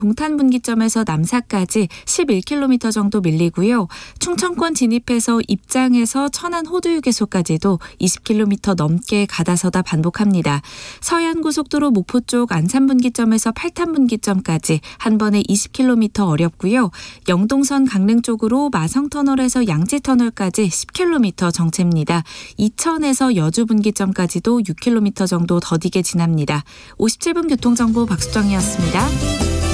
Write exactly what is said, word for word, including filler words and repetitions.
동탄 분기점에서 남사까지 십일 킬로미터 정도 밀리고요. 충청권 진입해서 입장에서 천안 호두휴게소까지도 이십 킬로미터 넘게 가다서다 반복합니다. 서해안고속도로 목포 쪽 안산 분기점에서 팔탄 분기점까지 한 번에 이십 킬로미터 어렵고요. 영동선 강릉 쪽으로 마성터널에서 양지터널까지 십 킬로미터 정체입니다. 이천에서 여주 분기점까지도 육 킬로미터 정도 더디게 지납니다. 오십칠 분 교통정보 박수정이었습니다.